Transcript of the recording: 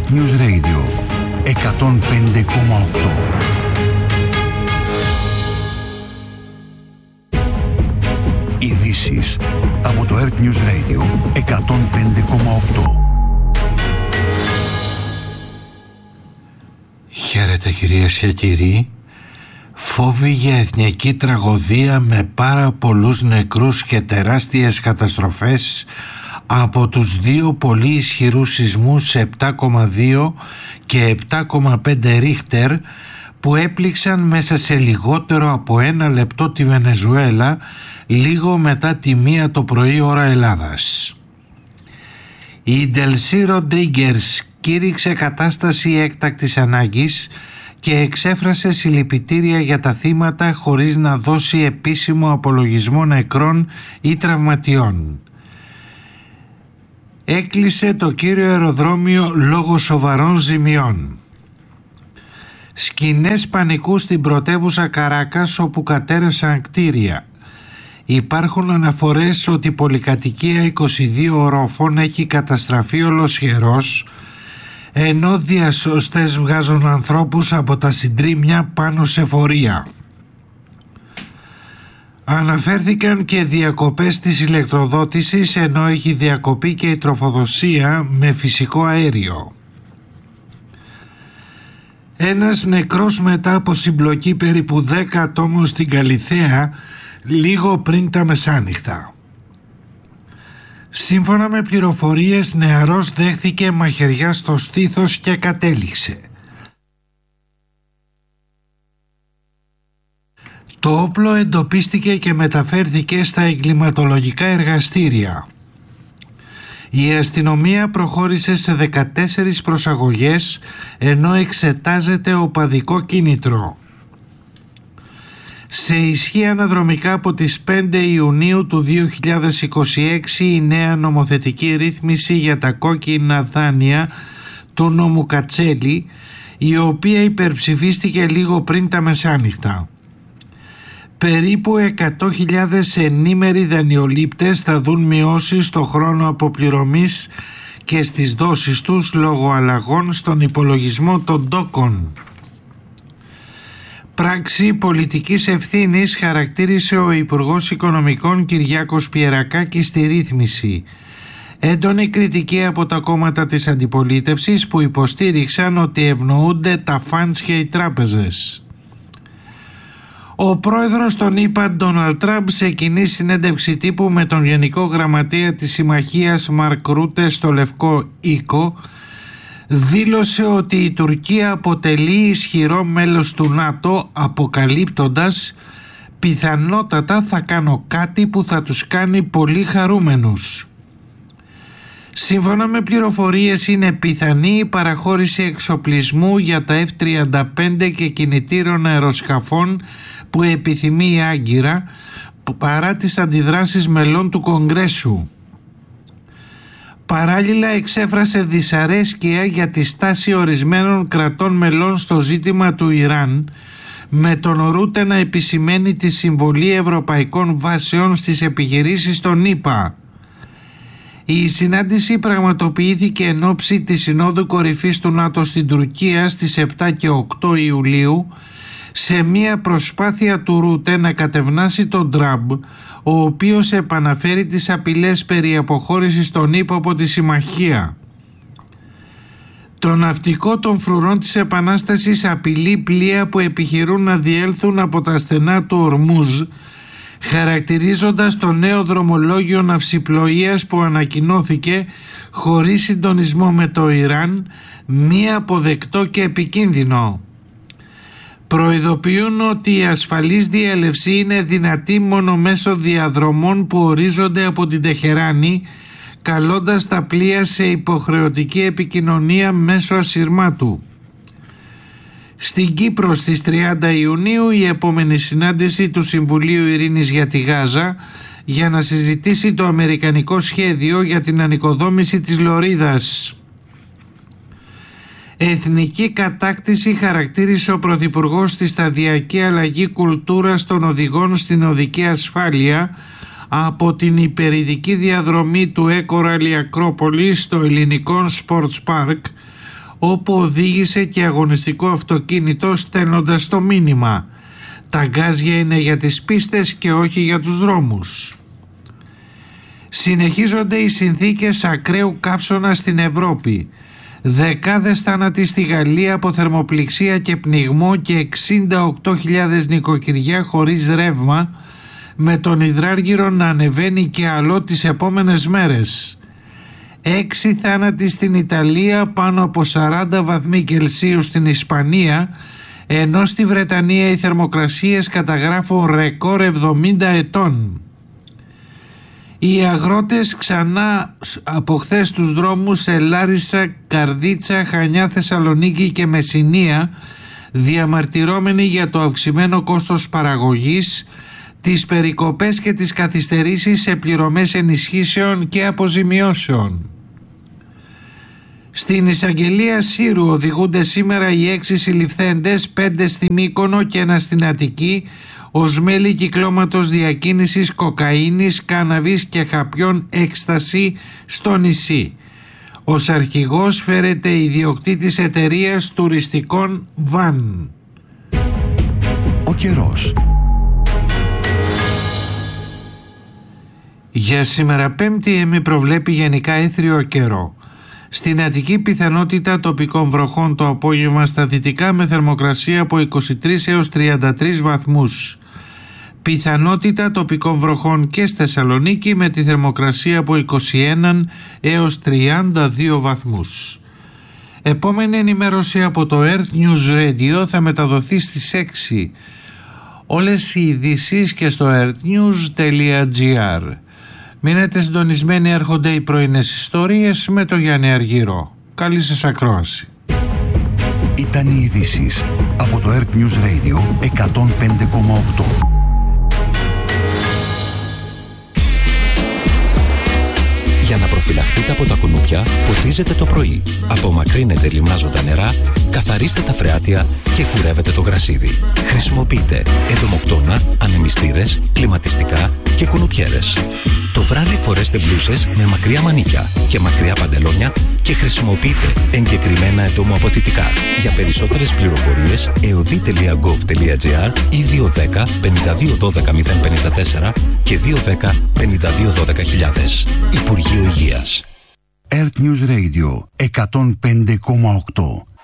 Earth News Radio 105,8. Ειδήσεις από το Earth News Radio 105,8. Χαίρετε κυρίες και κύριοι. Φόβοι για εθνική τραγωδία με πάρα πολλούς νεκρούς και τεράστιες καταστροφές από τους δύο πολύ ισχυρούς σεισμούς 7,2 και 7,5 Ρίχτερ που έπληξαν μέσα σε λιγότερο από ένα λεπτό τη Βενεζουέλα λίγο μετά τη 1 το πρωί ώρα Ελλάδας. Η Ντελσί Ροντρίγκερς κήρυξε κατάσταση έκτακτης ανάγκης και εξέφρασε συλληπιτήρια για τα θύματα χωρίς να δώσει επίσημο απολογισμό νεκρών ή τραυματιών. Έκλεισε το κύριο αεροδρόμιο λόγω σοβαρών ζημιών. Σκηνές πανικού στην πρωτεύουσα Καράκας όπου κατέρευσαν κτίρια. Υπάρχουν αναφορές ότι η πολυκατοικία 22 ορόφων έχει καταστραφεί ολοσχερός, ενώ διασώστες βγάζουν ανθρώπους από τα συντρίμμια πάνω σε φορεία. Αναφέρθηκαν και διακοπές της ηλεκτροδότησης, ενώ έχει διακοπεί και η τροφοδοσία με φυσικό αέριο. Ένας νεκρός μετά από συμπλοκή περίπου 10 ατόμων στην Καλιθέα λίγο πριν τα μεσάνυχτα. Σύμφωνα με πληροφορίες, νεαρός δέχθηκε μαχαιριά στο στήθος και κατέληξε. Το όπλο εντοπίστηκε και μεταφέρθηκε στα εγκληματολογικά εργαστήρια. Η αστυνομία προχώρησε σε 14 προσαγωγές, ενώ εξετάζεται οπαδικό κίνητρο. Σε ισχύ αναδρομικά από τις 5 Ιουνίου του 2026 η νέα νομοθετική ρύθμιση για τα κόκκινα δάνεια του νόμου Κατσέλη, η οποία υπερψηφίστηκε λίγο πριν τα μεσάνυχτα. Περίπου 100.000 ενήμεροι δανειολήπτες θα δουν μειώσεις στο χρόνο αποπληρωμής και στις δόσεις τους λόγω αλλαγών στον υπολογισμό των τόκων. Πράξη πολιτικής ευθύνης χαρακτήρισε ο Υπουργός Οικονομικών Κυριάκος Πιερακάκης στη ρύθμιση. Έντονη κριτική από τα κόμματα της αντιπολίτευσης που υποστήριξαν ότι ευνοούνται τα φαντς και οι τράπεζες. Ο πρόεδρος των ΗΠΑ Ντόναλντ Τραμπ σε κοινή συνέντευξη τύπου με τον Γενικό Γραμματέα της Συμμαχίας Μαρκ Ρούτε στο Λευκό Οίκο δήλωσε ότι η Τουρκία αποτελεί ισχυρό μέλος του ΝΑΤΟ, αποκαλύπτοντας «πιθανότατα θα κάνω κάτι που θα τους κάνει πολύ χαρούμενους». Σύμφωνα με πληροφορίες είναι πιθανή η παραχώρηση εξοπλισμού για τα F-35 και κινητήρων αεροσκαφών που επιθυμεί η Άγκυρα παρά τις αντιδράσεις μελών του Κογκρέσου. Παράλληλα εξέφρασε δυσαρέσκεια για τη στάση ορισμένων κρατών μελών στο ζήτημα του Ιράν, με τον Ρούτε να επισημαίνει τη συμβολή ευρωπαϊκών βάσεων στις επιχειρήσεις των ΗΠΑ. Η συνάντηση πραγματοποιήθηκε εν ώψη της Συνόδου Κορυφής του ΝΑΤΟ στην Τουρκία στις 7 και 8 Ιουλίου, σε μια προσπάθεια του Ρούτε να κατευνάσει τον Τραμπ, ο οποίος επαναφέρει τις απειλές περί αποχώρησης των ΗΠΑ από τη συμμαχία. Το ναυτικό των φρουρών της Επανάστασης απειλεί πλοία που επιχειρούν να διέλθουν από τα στενά του Ορμούζ, χαρακτηρίζοντας το νέο δρομολόγιο ναυσιπλοείας που ανακοινώθηκε χωρίς συντονισμό με το Ιράν μη αποδεκτό και επικίνδυνο. Προειδοποιούν ότι η ασφαλής διέλευση είναι δυνατή μόνο μέσω διαδρομών που ορίζονται από την Τεχεράνη, καλώντας τα πλοία σε υποχρεωτική επικοινωνία μέσω ασυρμάτου. Στην Κύπρο στις 30 Ιουνίου η επόμενη συνάντηση του Συμβουλίου Ειρήνης για τη Γάζα για να συζητήσει το αμερικανικό σχέδιο για την ανοικοδόμηση της Λωρίδας. Εθνική κατάκτηση χαρακτήρισε ο Πρωθυπουργός τη σταδιακή αλλαγή κουλτούρας των οδηγών στην οδική ασφάλεια από την υπερηδική διαδρομή του Έκο Ράλι Ακρόπολη στο ελληνικό Sports Park, όπου οδήγησε και αγωνιστικό αυτοκίνητο στέλνοντας το μήνυμα «Τα γκάζια είναι για τις πίστες και όχι για τους δρόμους». Συνεχίζονται οι συνθήκες ακραίου καύσωνα στην Ευρώπη. Δεκάδες θάνατοι στη Γαλλία από θερμοπληξία και πνιγμό και 68.000 νοικοκυριά χωρίς ρεύμα, με τον υδράργυρο να ανεβαίνει και άλλο τις επόμενες μέρες. 6 θάνατοι στην Ιταλία, πάνω από 40 βαθμοί Κελσίου στην Ισπανία, ενώ στη Βρετανία οι θερμοκρασίες καταγράφουν ρεκόρ 70 ετών. Οι αγρότες ξανά από χθες στους δρόμους σε Λάρισα, Καρδίτσα, Χανιά, Θεσσαλονίκη και Μεσσηνία, διαμαρτυρώμενοι για το αυξημένο κόστος παραγωγής, τις περικοπές και τις καθυστερήσεις σε πληρωμές ενισχύσεων και αποζημιώσεων. Στην εισαγγελία Σύρου οδηγούνται σήμερα οι 6 συλληφθέντες, 5 στη Μύκονο και 1 στην Αττική, ως μέλη κυκλώματος διακίνησης κοκαίνης, κάναβης και χαπιών έκσταση στο νησί. Ως αρχηγός φέρεται ιδιοκτήτης εταιρείας τουριστικών Βαν. Ο καιρός. Για σήμερα Πέμπτη προβλέπει γενικά έθριο καιρό. Στην Αττική πιθανότητα τοπικών βροχών το απόγευμα στα δυτικά με θερμοκρασία από 23 έως 33 βαθμούς. Πιθανότητα τοπικών βροχών και στη Θεσσαλονίκη με τη θερμοκρασία από 21 έως 32 βαθμούς. Επόμενη ενημέρωση από το Earth News Radio θα μεταδοθεί στις 6. Όλες οι ειδήσεις και στο earthnews.gr. Μείνετε συντονισμένοι, έρχονται οι πρωινές ιστορίες με το Γιάννη Αργυρό. Καλή σας ακρόαση. Ήταν οι ειδήσεις από το Earth News Radio 105,8. Για να προφυλαχτείτε από τα κουνούπια, ποτίζετε το πρωί. Απομακρύνετε λιμνάζοντα νερά, καθαρίστε τα φρεάτια και κουρεύετε το γρασίδι. Χρησιμοποιείτε εντομοκτώνα, ανεμιστήρες, κλιματιστικά και κουνουπιέρες. Το βράδυ φορέστε μπλούσες με μακριά μανίκια και μακριά παντελόνια και χρησιμοποιείτε εγκεκριμένα εντομοαποθητικά. Για περισσότερες πληροφορίες, eodi.gov.gr ή 210 52 12 054 και 210 52 12 000. Υπουργείο Υγείας. Earth News Radio 105,8.